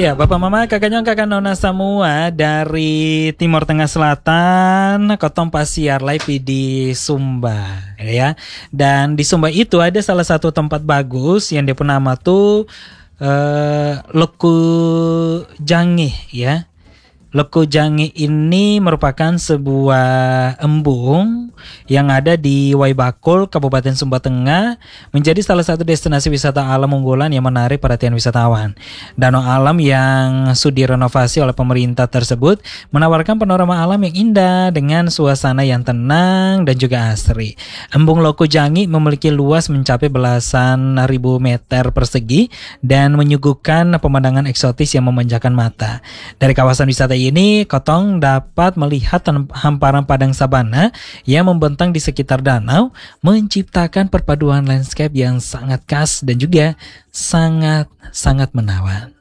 Ya, Bapak Mama, kakak nyong, kakak nona semua dari Timur Tengah Selatan, Kotong Pasiar Live di Sumba, ya. Dan di Sumba itu ada salah satu tempat bagus yang dia punya nama tuh Loku Jangi, ya. Loku Jangi ini merupakan sebuah embung yang ada di Waibakul, Kabupaten Sumba Tengah, menjadi salah satu destinasi wisata alam unggulan yang menarik perhatian wisatawan. Danau alam yang sudah direnovasi oleh pemerintah tersebut menawarkan panorama alam yang indah dengan suasana yang tenang dan juga asri. Embung Loku Jangi memiliki luas mencapai belasan ribu meter persegi dan menyuguhkan pemandangan eksotis yang memanjakan mata. Dari kawasan wisata ini, Kotong dapat melihat hamparan padang sabana yang membentang di sekitar danau, menciptakan perpaduan landscape yang sangat khas dan juga sangat menawan.